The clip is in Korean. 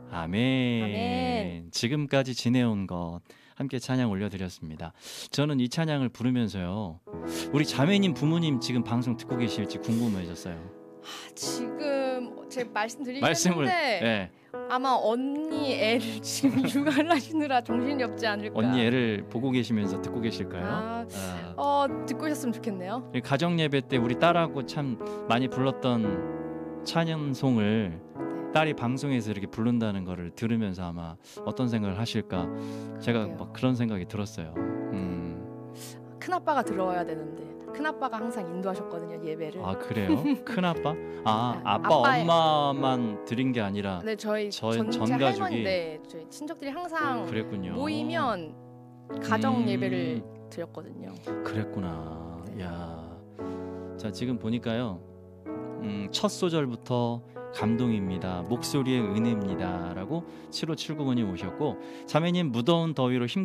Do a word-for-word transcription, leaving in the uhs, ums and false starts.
아멘. 아멘. 지금까지 지내온 것 함께 찬양 올려드렸습니다. 저는 이 찬양을 부르면서요, 우리 자매님 부모님 지금 방송 듣고 계실지 궁금해졌어요. 아, 지금 제가 말씀드리긴 말씀을 했는데 네. 아마 언니 애를 지금 육아를 하시느라 정신이 없지 않을까. 언니 애를 보고 계시면서 듣고 계실까요? 아, 아. 어, 듣고 있었으면 좋겠네요. 가정 예배 때 우리 딸하고 참 많이 불렀던 찬양송을 네. 딸이 방송에서 이렇게 부른다는 거를 들으면서 아마 어떤 생각을 하실까, 제가 그러게요. 막 그런 생각이 들었어요. 음. 큰아빠가 들어와야 되는데 큰아빠가 항상 인도하셨거든요, 예배를. 아, 그래요? 큰아빠? 아, 네, 아빠 아빠의- 엄마만 드린 게 아니라 네, 저희 전- 전, 전 제 가족이? 할머니, 네, 저희 친척들이 항상 그랬군요. 모이면 가정 음. 예배를 드렸거든요. 그랬구나. 네. 야, 자, 지금 보니까요, 음, 첫 소절부터 감동입니다, 목소리의 은혜입니다 라고 칠오칠구 번이 오셨고, 자매님 무더운 더위로 힘